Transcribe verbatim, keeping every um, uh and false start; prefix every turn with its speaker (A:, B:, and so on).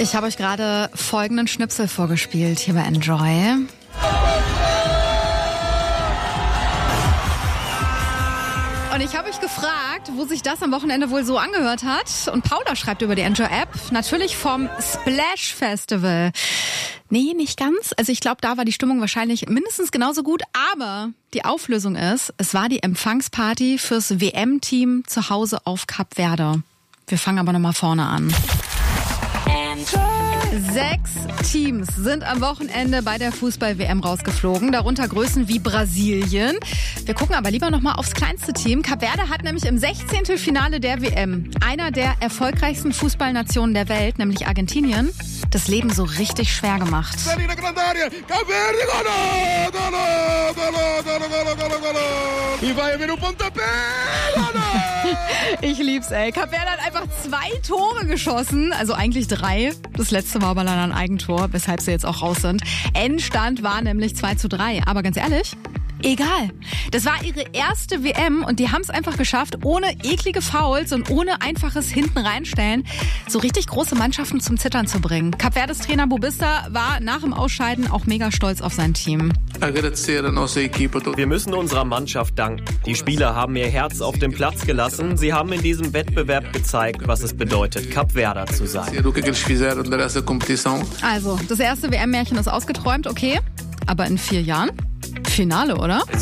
A: Ich habe euch gerade folgenden Schnipsel vorgespielt hier bei Enjoy. Und ich habe euch gefragt, wo sich das am Wochenende wohl so angehört hat. Und Paula schreibt über die Enjoy-App, natürlich vom Splash Festival. Nee, nicht ganz. Also ich glaube, da war die Stimmung wahrscheinlich mindestens genauso gut. Aber die Auflösung ist, es war die Empfangsparty fürs W M-Team zu Hause auf Kap Verde. Wir fangen aber nochmal vorne an. Sechs Teams sind am Wochenende bei der Fußball-W M rausgeflogen, darunter Größen wie Brasilien. Wir gucken aber lieber noch mal aufs kleinste Team. Kap Verde hat nämlich im sechzehnten Finale der W M, einer der erfolgreichsten Fußballnationen der Welt, nämlich Argentinien, das Leben so richtig schwer gemacht. Ich lieb's, ey. Kap Verde hat einfach zwei Tore geschossen, also eigentlich drei. Das letzte war aber leider ein Eigentor, weshalb sie jetzt auch raus sind. Endstand war nämlich zwei zu drei. Aber ganz ehrlich, egal. Das war ihre erste W M und die haben es einfach geschafft, ohne eklige Fouls und ohne einfaches Hinten reinstellen, so richtig große Mannschaften zum Zittern zu bringen. Kap Verdes Trainer Bubista war nach dem Ausscheiden auch mega stolz auf sein Team.
B: Wir müssen unserer Mannschaft danken. Die Spieler haben ihr Herz auf den Platz gelassen. Sie haben in diesem Wettbewerb gezeigt, was es bedeutet, Kap Verde zu sein.
A: Also, das erste W M-Märchen ist ausgeträumt, okay. Aber in vier Jahren? Finale, oder?